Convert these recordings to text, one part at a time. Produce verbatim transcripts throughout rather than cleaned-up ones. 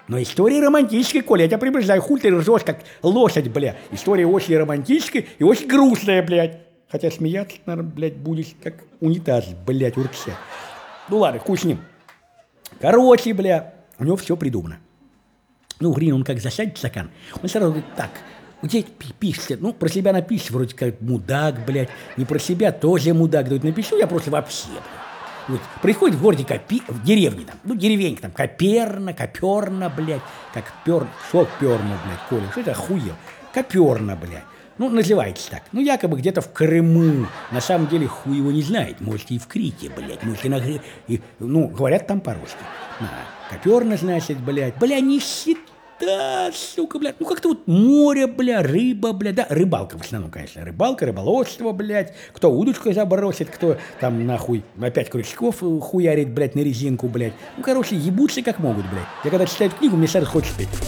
Но история романтическая, Коля, я тебя предупреждаю, хуй ты ржешь, как лошадь, бля. История очень романтическая и очень грустная, блядь. Хотя смеяться, наверное, блядь, будешь как унитаз, блядь, урча. Ну ладно, хуй с ним. Короче, бля, у него все придумано. Ну, Грин, он как засядет в стакан, он сразу говорит, так, где пишется? Ну, про себя напишешь, вроде как мудак, блядь. Не про себя, тоже мудак. Говорит, напишу я просто вообще, блядь. Вот, приходит в городе, Копи... в деревне там, ну, деревенька там, Коперна, Коперна, блядь, как пер... Шо Перна, блядь, Коля, что это охуел? Коперна, блядь. Ну, называется так. Ну, якобы где-то в Крыму. На самом деле, хуй его не знает. Может, и в Крите, блядь. Может, и на... И, ну, говорят там по-русски. На, Коперна, значит, блядь. Бля, нищета, сука, блядь. Ну, как-то вот море, бля, рыба, бля. Да, рыбалка в основном, конечно. Рыбалка, рыболовство, блядь. Кто удочкой забросит, кто там, нахуй, опять крючков хуярит, блядь, на резинку, блядь. Ну, короче, ебутся как могут, блядь. Я когда читаю книгу, мне сразу хочется петь.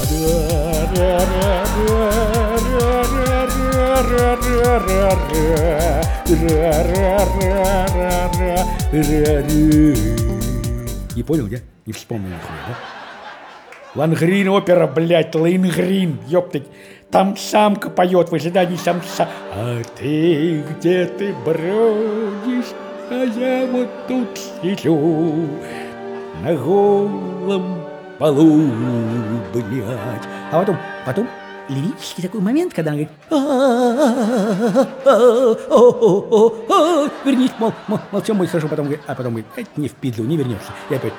Не понял, я? Не вспомнил нахуй, да? Лангрин опера, блядь, Лангрин, ёптать. Там самка поет в ожидании самца. А ты где ты бродишь, а я вот тут сижу на голом полу, блядь. А потом, потом лирический такой момент, когда она говорит, вернись, мол, мол, мол, все, мой, хорошо, потом говорит, а потом говорит, не в пизду, не вернешься. И опять,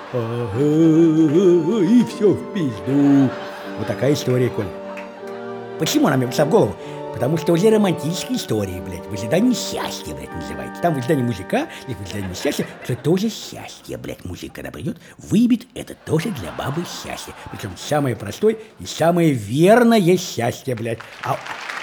и все в пизду. Вот такая история, Коль. Почему она мне пришла в голову? Потому что уже романтическая история, блядь, в ожидании счастья, блядь, называется. Там в ожидании мужика, и в ожидании счастья, это тоже счастье, блядь, мужик, когда придет, выбит, это тоже для бабы счастье. Причем самое простое и самое верное счастье, блядь. А...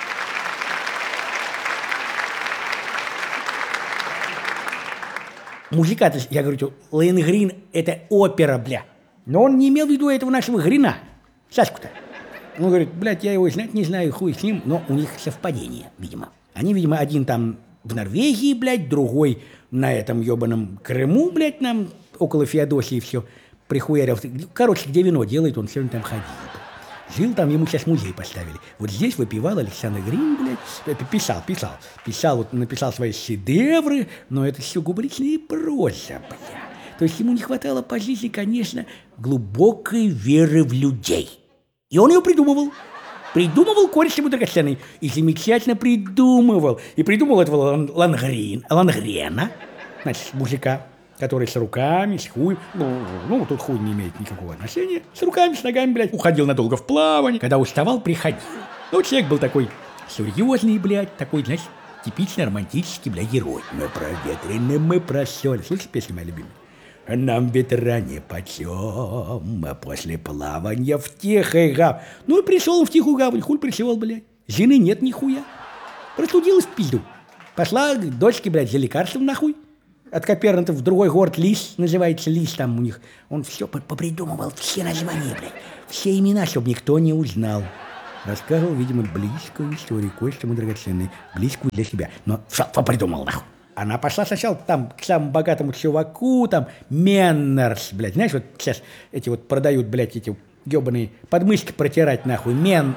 Мужика, я говорю, Лоенгрин это опера, бля. Но он не имел в виду этого нашего Грина, Сашку-то. Он говорит, блядь, я его знать не знаю, хуй с ним, но у них совпадение, видимо. Они, видимо, один там в Норвегии, блядь, другой на этом ебаном Крыму, блядь, нам около Феодосии все прихуярил. Короче, где вино делает, он все время там ходил. Жил там, ему сейчас музей поставили. Вот здесь выпивал Александр Грин, блядь, писал, писал, писал, вот написал свои шедевры, но это все губричная проза, бля. То есть ему не хватало по жизни, конечно, глубокой веры в людей. И он ее придумывал. Придумывал кореш ему драгоценный. И замечательно придумывал. И придумал этого Лангрин, Лангрена, значит, мужика, который с руками, с хуем, ну, ну, тут хуй не имеет никакого отношения, с руками, с ногами, блядь, уходил надолго в плавание, когда уставал, приходил. Ну, человек был такой серьезный, блядь, такой, знаешь, типичный романтический, блядь, герой. Мы проветрены, мы просёли. Слышишь песню моя любимая? Нам ветра не почем, а после плавания в тихой гавань. Ну и пришел он в тихую гавань, хуй пришел, блядь. Жены нет нихуя. Простудилась в пизду. Пошла к дочке, блядь, за лекарством нахуй. От Коперна в другой город Лис, называется Лис там у них. Он все попридумывал, все названия, блядь, все имена, чтобы никто не узнал. Рассказывал, видимо, близкую историю, кое-что ему драгоценное, близкую для себя. Но все попридумал нахуй. Она пошла сначала там к самому богатому чуваку, там, Меннерс, блядь, знаешь, вот сейчас эти вот продают, блядь, эти ебаные подмышки протирать, нахуй, Мен,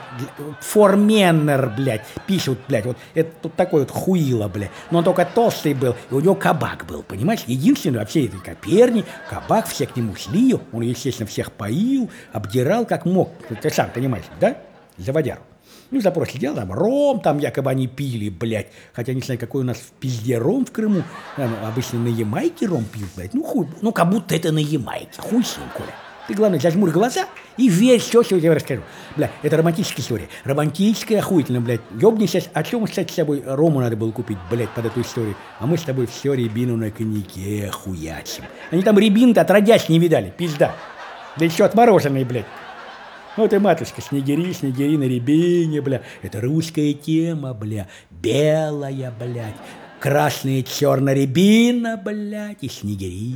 Форменнер, блядь, пишут, блядь, вот это тут такой вот хуило, блядь, но он только толстый был, и у него кабак был, понимаешь, единственный во всей этой Коперни, кабак, все к нему шли, он, естественно, всех поил, обдирал как мог, ты сам понимаешь, да, за водяру. Ну, запрос сидел, там ром, там якобы они пили, блядь. Хотя не знаю, какой у нас в пизде ром в Крыму. Там, обычно на Ямайке ром пьют, блядь. Ну, хуй, ну, как будто это на Ямайке. Хуй с ним, Коля. Ты, главное, зажмурь глаза и верь все, что я тебе расскажу. Бля, это романтическая история. Романтическая, охуительно, блядь. Ёбни сейчас. А что мы, кстати, с тобой рому надо было купить, блядь, под эту историю? А мы с тобой все рябину на коньяке хуячим. Они там рябин-то отродясь не видали, пизда. Да еще отмороженные, блядь. Вот и матушка, снегири, снегири на рябине, бля. Это русская тема, бля. Белая, блядь. Красная, черная рябина, блядь. И снегири.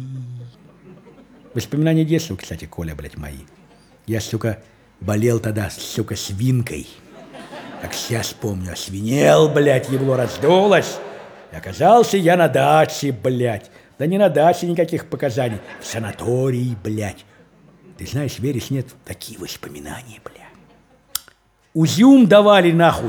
Воспоминания детства, кстати, Коля, блядь, мои. Я, сука, болел тогда, сука, свинкой. Как сейчас помню, освинел, блядь, ебло раздулось. И оказался я на даче, блядь. Да не на даче никаких показаний. В санатории, блядь. Ты знаешь, веришь, нет, такие воспоминания, бля. Узюм давали нахуй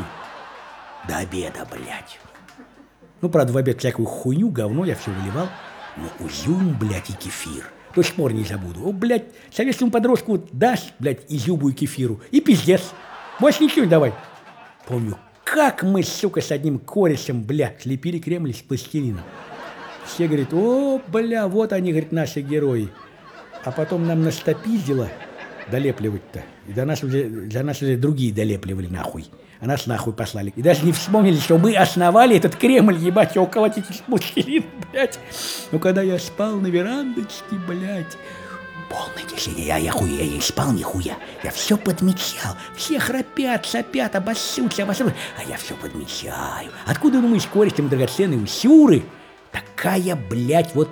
до обеда, блядь. Ну, правда, в обед всякую хуйню, говно я все выливал. Но узюм, блядь, и кефир. До сих пор не забуду. О, блядь, советскому подростку вот дашь, блядь, изюбу и кефиру. И пиздец. Больше ничего не давай. Помню, как мы, сука, с одним корешем, блядь, слепили Кремль из пластилина. Все говорят, о, бля, вот они, говорит, наши герои. А потом нам настопиздило долепливать-то. И до нас уже, для нас уже другие долепливали нахуй. А нас нахуй послали. И даже не вспомнили, что мы основали этот Кремль, ебать, около этих пластилин, блядь. Но когда я спал на верандочке, блядь, полная тишина, я, я хуя, я не спал нихуя. Я все подмечал. Все храпят, сопят, обоссутся, обоссутся. А я все подмечаю. Откуда, думаешь, кореш там драгоценные усюры? Такая, блядь, вот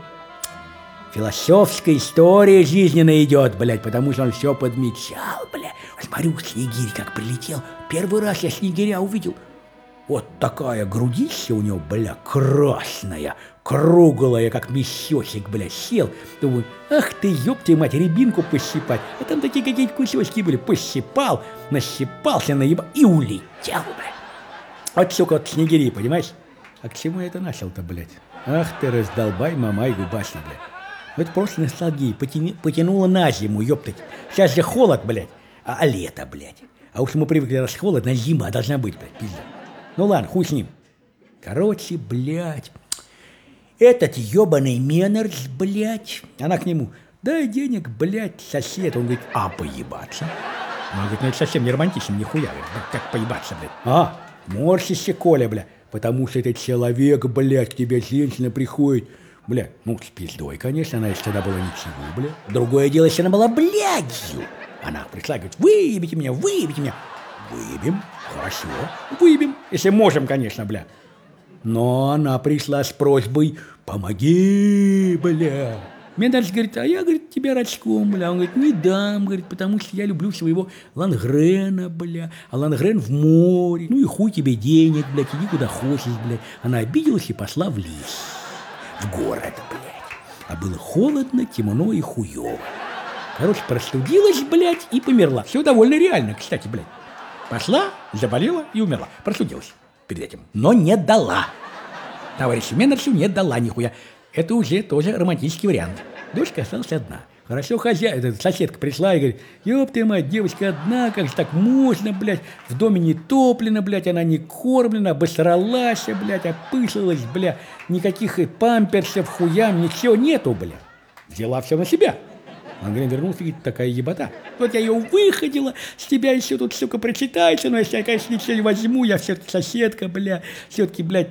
философская история жизненная идет, блядь, потому что он все подмечал, блядь. Смотрю, снегирь как прилетел. Первый раз я снегиря увидел. Вот такая грудища у него, бля, красная, круглая, как месёсик, бля, сел. Думаю, ах ты, ёпта мать, рябинку пощипать. А там такие какие-то кусочки были. Пощипал, нащипался, наебал и улетел, бля. Вот, сука, вот снегири, понимаешь? А к чему я это начал-то, блядь? Ах ты, раздолбай, мамай, губасный, блядь. Ну это просто ностальгия, потяни, потянуло на зиму, ёптать. Сейчас же холод, блядь, а, а лето, блядь. А уж мы привыкли, раз холодно, зима должна быть, блядь, пизда. Ну ладно, хуй с ним. Короче, блядь, этот ёбаный Меннерс, блядь, она к нему, дай денег, блядь, сосед. Он говорит, а поебаться? Он говорит, ну это совсем не романтично, нихуя, говорит, как поебаться, блядь. А, морщишься, Коля, блядь, потому что этот человек, блядь, к тебе женщина приходит. Бля, ну, с пиздой, конечно, она если тогда была ничего, бля. Другое дело, если она была блядью. Она пришла и говорит, выебите меня, выебите меня. Выебем, хорошо, выебем, если можем, конечно, бля. Но она пришла с просьбой, помоги, бля. Мне дальше говорит, а я, говорит, тебя рачком, бля. Он говорит, не дам, говорит, потому что я люблю своего Лангрена, бля. А Лангрен в море, ну и хуй тебе денег, блядь, иди куда хочешь, блядь. Она обиделась и пошла в лес. В город, блядь. А было холодно, темно и хуёво. Короче, простудилась, блядь, и померла. Все довольно реально, кстати, блядь. Пошла, заболела и умерла. Простудилась перед этим. Но не дала. Товарищу Меннерсу не дала нихуя. Это уже тоже романтический вариант. Дочка осталась одна. Хорошо, хозяйка, соседка пришла и говорит, ёб ты мать, девочка одна, как же так можно, блядь, в доме не топлено, блядь, она не кормлена, обосралась, блядь, опышлилась, блядь, никаких памперсов, хуям, ничего нету, блядь. Взяла все на себя. Ангрен вернулся и говорит, такая ебота. Вот я ее выходила, с тебя еще тут, сука, прочитается, но если я, конечно, ничего не возьму, я все-таки соседка, блядь, все-таки, блядь,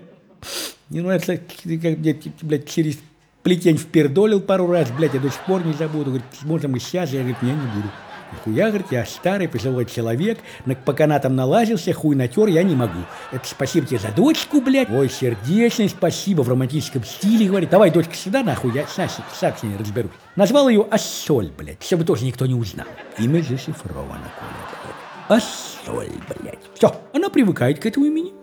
не нравится, как, блядь, через... плетень впердолил пару раз, блядь, я до сих пор не забуду. Говорит, можем и сейчас. Я, говорит, я не буду. Нихуя, говорит, я старый, пожилой человек, по канатам налазился, хуй натер, я не могу. Это спасибо тебе за дочку, блядь. Ой, сердечное спасибо, в романтическом стиле, говорит. Давай, дочка, сюда, нахуй, я сам, сам с ней разберусь. Назвал ее Ассоль, блядь, чтобы тоже никто не узнал. Имя зашифровано, Коля, блядь. Ассоль, блядь. Все, она привыкает к этому имени.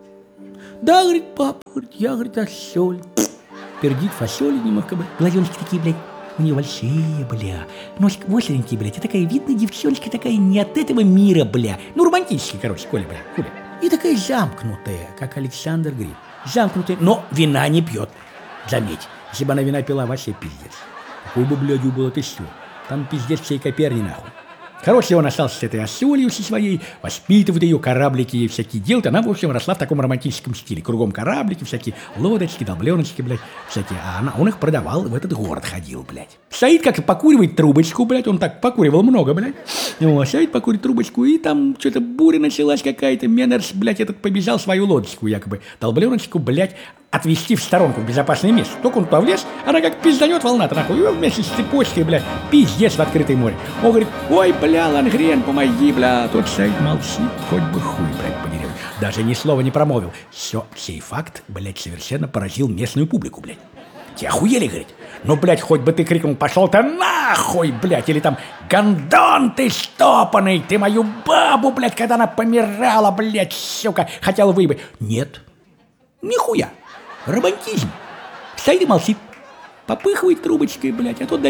Да, говорит, папа, говорит, я, говорит, Ассоль. Пердит фасоли немного, блядь. Глазеночки такие, блядь, у нее большие, бля. Носик остренький, блядь. И такая видная девчоночка такая не от этого мира, бля. Ну, романтический, короче, Коля, бля. Коля. И такая замкнутая, как Александр Грин. Замкнутая, но вина не пьет. Заметь, если бы она вина пила, вообще пиздец. Какой бы, блядью было ты все. Там пиздец всей коперни, нахуй. Короче, он остался с этой Ассолью со своей, воспитывает ее, кораблики ей всякие делают. Она, в общем, росла в таком романтическом стиле. Кругом кораблики, всякие лодочки, долбленочки, блядь, всякие. А она, он их продавал, в этот город ходил, блядь. Стоит как-то, покуривает трубочку, блядь. Он так покуривал много, блядь. Вот, стоит, покурит трубочку, и там что-то буря началась какая-то. Меннерс, блядь, этот побежал свою лодочку, якобы, долбленочку, блядь, отвезти в сторонку, в безопасное место. Только он туда влез, она как пизданет волна-то, нахуй, и вместе с цепочкой, блядь, пиздец в открытое море. Он говорит, ой, бля, Лангрен, помоги, бля. Тот стоит, молчит, хоть бы хуй, блядь, подерет. Даже ни слова не промолвил. Все, сей факт, блядь, совершенно поразил местную публику, блядь. Те охуели, говорит. Ну, блядь, хоть бы ты крикнул, пошел-то нахуй, блядь, или там, гондон ты штопанный, ты мою бабу, блядь, когда она помирала, блядь, сука, хотел выебать. Нет, нихуя. Романтизм. Стоит и молчит. Попыхивает трубочкой, блядь, а тут дальше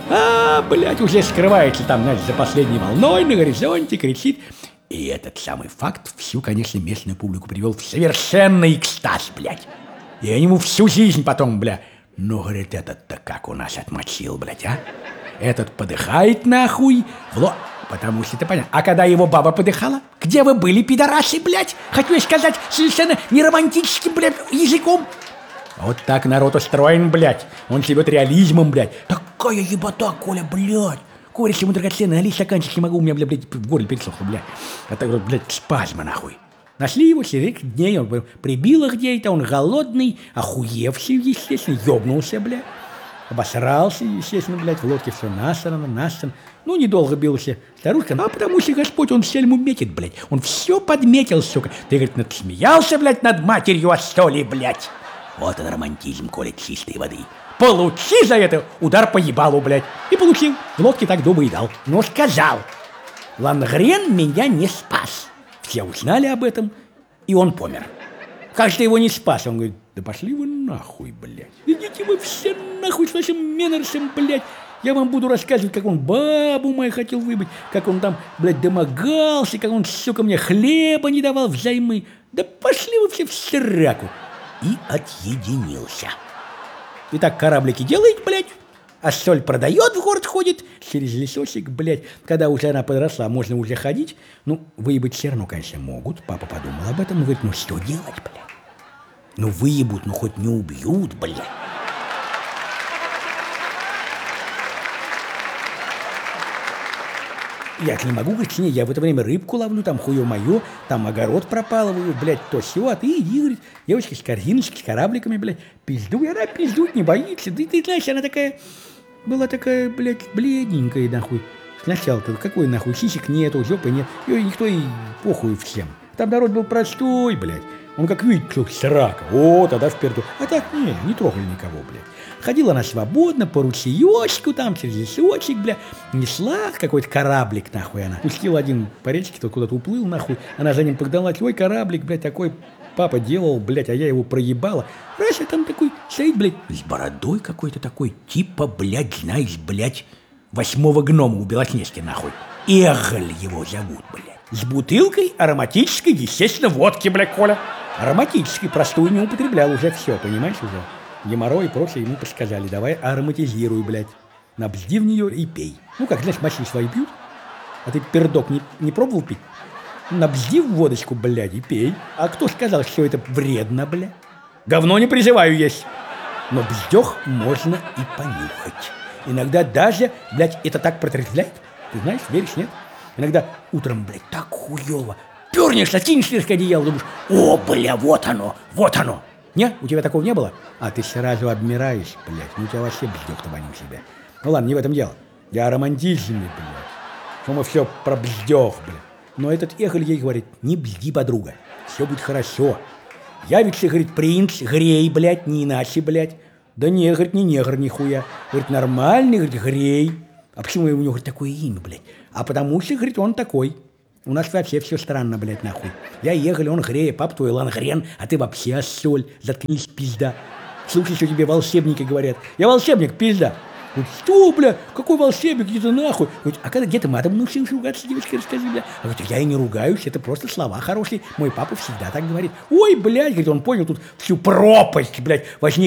А, блядь, уже скрывается там, знаешь, за последней волной на горизонте, кричит. И этот самый факт всю, конечно, местную публику привел в совершенный экстаз, блядь. И они ему всю жизнь потом, бля. Ну, говорит, этот-то как у нас отмочил, блядь, а? Этот подыхает нахуй, вло... Потому что это понятно. А когда его баба подыхала, где вы были, пидорасы, блядь? Хочу сказать совершенно неромантическим, блядь, языком. Вот так народ устроен, блядь. Он живет реализмом, блядь. Такая ебота, Коля, блядь. Коля, если ему драгоценный, налить стаканчик не могу, у меня, блядь, в горле пересохло, блядь. А так вот, блядь, спазма, нахуй. Нашли его через несколько дней, он прибил их где-то, он голодный, охуевший, естественно, ёбнулся, блядь. Обосрался, естественно, блядь, в лодке все насрано, насрано. Ну, недолго бился старушка, ну, а потому что Господь, он сельму метит, блядь. Он все подметил, сука. Ты, говорит, надсмеялся, блядь, над матерью о соли, блядь. Вот он романтизм, Коля, чистой воды. Получи за это удар по ебалу, блядь. И получил. В лодке так дуба и дал. Но сказал, Лангрен меня не спас. Все узнали об этом, и он помер. Как же ты его не спас? Он говорит, да пошли вы нахуй, блядь. Идите вы все нахуй с вашим Меннерсом, блядь. Я вам буду рассказывать, как он бабу мою хотел выбить, как он там, блядь, домогался, как он, сука, мне хлеба не давал взаймы. Да пошли вы все в сраку. И отъединился. И так кораблики делает, блядь, а соль продает, в город ходит, через лесочек, блядь. Когда уже она подросла, можно уже ходить. Ну, выебать все равно, конечно, могут. Папа подумал об этом, говорит, ну что делать, блядь? Ну выебут, ну хоть не убьют, блядь. Я не могу, говорит, не, я в это время рыбку ловлю, там хуё моё, там огород пропалываю, блядь, то всё, а ты иди, говорит, девочка с корзиночкой, с корабликами, блядь, пизду, и она пиздуть не боится, да ты знаешь, она такая, была такая, блядь, бледненькая, нахуй, сначала-то, какой нахуй, сисек нету, жопы нет, её никто и похуй всем, там народ был простой, блядь, он как видит, что срака, о, тогда впереду, а так, не, не трогали никого, блядь. Ходила она свободно по ручеёчку, там через лесочек, бля, несла какой-то кораблик, нахуй она. Пустил один по речке, тот куда-то уплыл, нахуй. Она за ним погналась, ой, кораблик, блядь, такой папа делал, блядь, а я его проебала. Раз, а там такой стоит, блядь, с бородой какой-то такой, типа, блядь, знаешь, блядь, восьмого гнома у Белоснежки, нахуй. Эголь его зовут, блядь. С бутылкой ароматической, естественно, водки, блядь, Коля. Ароматической, простую не употреблял уже все, понимаешь, уже. Геморрой и прочее ему подсказали, давай ароматизируй, блядь. Набзди в нее и пей. Ну, как, знаешь, мочи свои пьют, а ты пердок не, не пробовал пить? Набзди в водочку, блядь, и пей. А кто сказал, что это вредно, блядь? Говно не призываю есть. Но бздёх можно и понюхать. Иногда даже, блядь, это так протрезвляет. Ты знаешь, веришь, нет? Иногда утром, блядь, так хуёво. Пёрнешь, откинешься к одеялу, думаешь, о, бля, вот оно, вот оно. Не? У тебя такого не было? А ты сразу обмираешь, блядь. Ну у тебя вообще бздёх-то воню себя. Ну ладно, не в этом дело. Я романтичный, блядь. Что мы все про бздёх, блядь. Но этот Эголь ей говорит, не бзди, подруга. Все будет хорошо. Явится, говорит, принц, грей, блядь, не иначе, блядь. Да не, говорит, не негр, нихуя. Говорит, нормальный, говорит, грей. А почему у него, говорит, такое имя, блядь? А потому что, говорит, он такой. У нас вообще все странно, блядь, нахуй. Я Эголь, он Грея, пап твой Лангрен, а ты вообще соль. Заткнись, пизда. Слушай, что тебе волшебники говорят. Я волшебник, пизда. Говорит, что, бля, какой волшебник, иди ты нахуй. Говорит, а когда, где ты матом научился ругаться, девочка, расскажи, бля. А говорит, я и не ругаюсь, это просто слова хорошие. Мой папа всегда так говорит. Ой, блядь, говорит, он понял тут всю пропасть, блядь, возник.